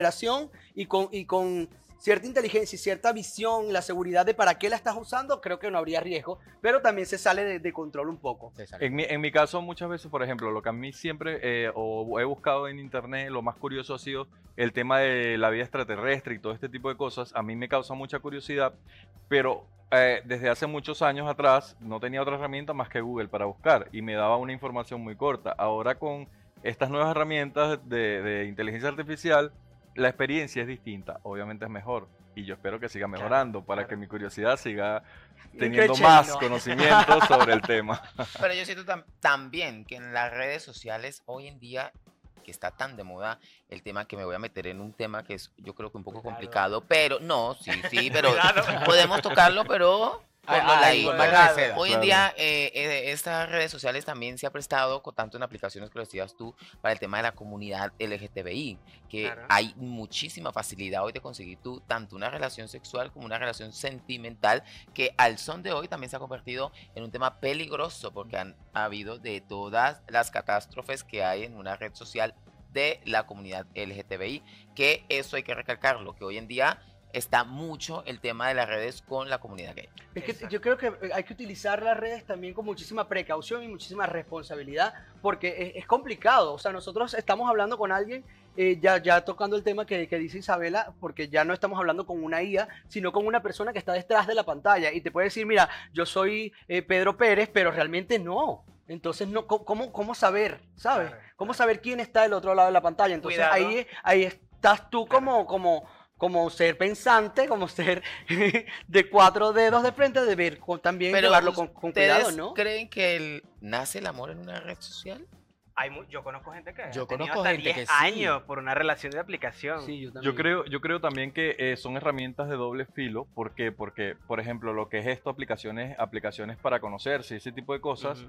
moderación y con cierta inteligencia y cierta visión, la seguridad de para qué la estás usando, creo que no habría riesgo, pero también se sale de control un poco. En mi caso, muchas veces, por ejemplo, lo que a mí siempre o he buscado en internet, lo más curioso ha sido el tema de la vida extraterrestre y todo este tipo de cosas. A mí me causa mucha curiosidad, pero desde hace muchos años atrás no tenía otra herramienta más que Google para buscar y me daba una información muy corta. Ahora con estas nuevas herramientas de inteligencia artificial, la experiencia es distinta, obviamente es mejor y yo espero que siga mejorando para que mi curiosidad siga teniendo más conocimiento sobre el tema. Pero yo siento también que en las redes sociales hoy en día, que está tan de moda el tema, que me voy a meter en un tema que es, yo creo que un poco complicado, pero no, sí, pero podemos tocarlo, pero hoy en día estas redes sociales también se ha prestado, tanto en aplicaciones que lo decías tú, para el tema de la comunidad LGTBI, que hay muchísima facilidad hoy de conseguir tú tanto una relación sexual como una relación sentimental, que al son de hoy también se ha convertido en un tema peligroso, porque han habido de todas las catástrofes que hay en una red social de la comunidad LGTBI, que eso hay que recalcarlo, que hoy en día está mucho el tema de las redes con la comunidad gay. Es que yo creo que hay que utilizar las redes también con muchísima precaución y muchísima responsabilidad, porque es complicado. O sea, nosotros estamos hablando con alguien, ya tocando el tema que dice Isabela, porque ya no estamos hablando con una IA, sino con una persona que está detrás de la pantalla y te puede decir, mira, yo soy Pedro Pérez, pero realmente no. Entonces, no, ¿cómo saber, sabes? ¿Cómo saber quién está del otro lado de la pantalla? Entonces, ahí estás tú como ser pensante, como ser de 4 dedos de frente, de ver también llevarlo con cuidado, ¿no? ¿Creen que nace el amor en una red social? Yo conozco gente que Yo ha tenido conozco hasta gente 10 que sí. años por una relación de aplicación. Sí, yo también. Yo creo también que son herramientas de doble filo, porque, por ejemplo, lo que es esto, aplicaciones para conocerse, ese tipo de cosas,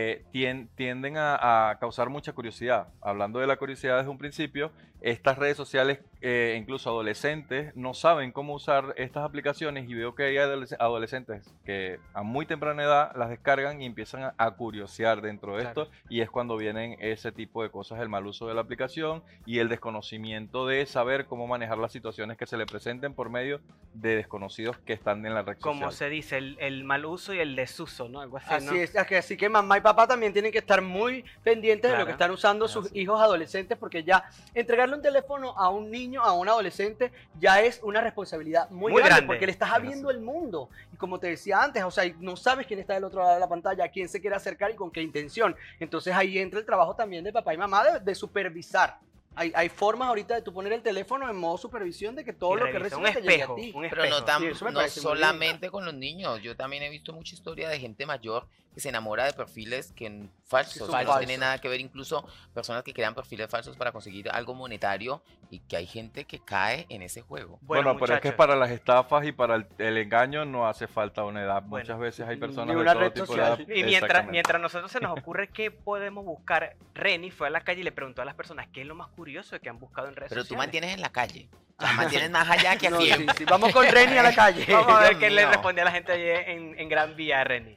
tienden a causar mucha curiosidad. Hablando de la curiosidad desde un principio, estas redes sociales, incluso adolescentes, no saben cómo usar estas aplicaciones y veo que hay adolescentes que a muy temprana edad las descargan y empiezan a curiosear dentro de esto, y es cuando vienen ese tipo de cosas, el mal uso de la aplicación y el desconocimiento de saber cómo manejar las situaciones que se le presenten por medio de desconocidos que están en la red social. Como se dice, el mal uso y el desuso, ¿no? Algo así, Así ¿no? es, así que mamá y papá también tienen que estar muy pendientes de lo que están usando sus hijos adolescentes, porque ya entregarle un teléfono a un niño, a un adolescente, ya es una responsabilidad muy grande, porque le estás abriendo el mundo. Y como te decía antes, o sea, no sabes quién está del otro lado de la pantalla, a quién se quiere acercar y con qué intención. Entonces ahí entra el trabajo también de papá y mamá de supervisar. Hay formas ahorita de tú poner el teléfono en modo supervisión de que todo lo que recibes te llegue a ti. Pero no solamente con los niños. Yo también he visto mucha historia de gente mayor que se enamora de perfiles falsos, que no tienen nada que ver, incluso personas que crean perfiles falsos para conseguir algo monetario, y que hay gente que cae en ese juego. Bueno, pero es que para las estafas y para el engaño no hace falta una edad. Muchas veces hay personas de todo tipo de edad. Y mientras nosotros se nos ocurre qué podemos buscar, Reni fue a la calle y le preguntó a las personas qué es lo más curioso que han buscado en redes sociales. Pero tú mantienes en la calle. O sea, mantienes más allá que aquí. Sí. Vamos con Reni a la calle. Vamos a ver qué le respondió a la gente allí en Gran Vía, Reni.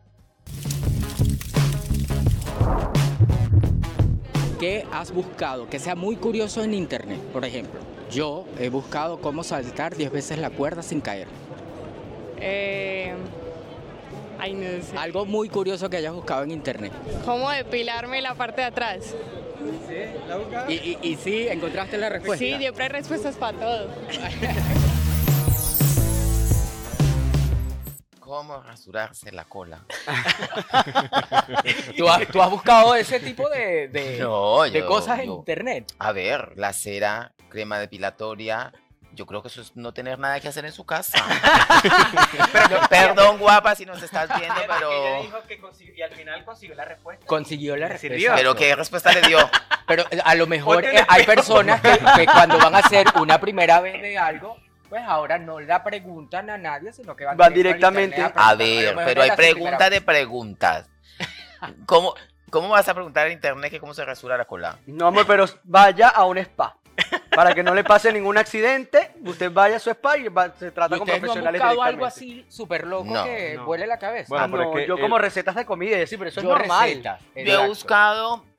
¿Qué has buscado? Que sea muy curioso en internet, por ejemplo. Yo he buscado cómo saltar 10 veces la cuerda sin caer. No sé. Algo muy curioso que hayas buscado en internet. ¿Cómo depilarme la parte de atrás? ¿Sí? ¿La buscas? ¿Y sí? ¿Encontraste la respuesta? Sí, siempre hay respuestas para todo. ¿Cómo rasurarse la cola? ¿Tú has buscado ese tipo de cosas en yo, internet? A ver, la cera, crema depilatoria. Yo creo que eso es no tener nada que hacer en su casa. Perdón, guapa, si nos estás viendo, pero... Ella dijo que consiguió, y al final consiguió la respuesta. Consiguió la respuesta. ¿Pero qué respuesta le dio? Pero a lo mejor hay personas que cuando van a hacer una primera vez de algo, pues ahora no la preguntan a nadie, sino que van directamente. A ver, pero hay preguntas de preguntas. ¿Cómo vas a preguntar en internet que cómo se rasura la cola? No, amor, pero vaya a un spa. Para que no le pase ningún accidente, usted vaya a su spa y se trata con profesionales. ¿No han buscado algo así súper loco que vuele la cabeza? Bueno, yo como recetas de comida, sí, pero eso es normal. Yo he buscado